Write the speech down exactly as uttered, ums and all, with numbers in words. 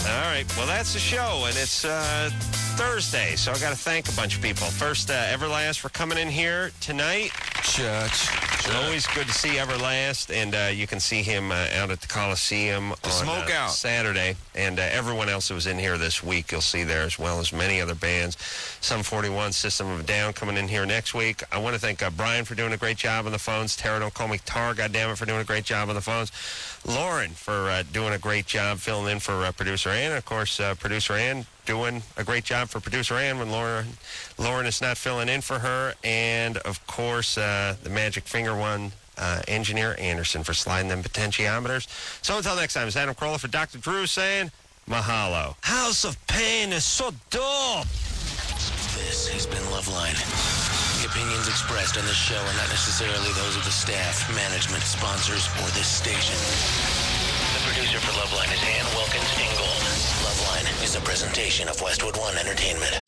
All right. Well, that's the show, and it's uh, Thursday, so I got to thank a bunch of people. First, uh, Everlast for coming in here tonight. Church. It's always good to see Everlast, and uh, you can see him uh, out at the Coliseum The on smoke uh, out. Saturday. And uh, everyone else that was in here this week, you'll see there, as well as many other bands. Sum forty-one, System of a Down coming in here next week. I want to thank uh, Brian for doing a great job on the phones. Tara, don't call me Tar, goddammit, for doing a great job on the phones. Lauren for uh, doing a great job filling in for uh, Producer Ann. Of course, uh, Producer Ann doing a great job for Producer Ann when Lauren, Lauren is not filling in for her. And, of course, uh, the Magic Finger one, uh, Engineer Anderson for sliding them potentiometers. So until next time, it's Adam Carolla for Doctor Drew saying mahalo. House of Pain is so dope. This has been Loveline. The opinions expressed on this show are not necessarily those of the staff, management, sponsors, or this station. The producer for Loveline is Ann Wilkins Ingold. Loveline is a presentation of Westwood One Entertainment.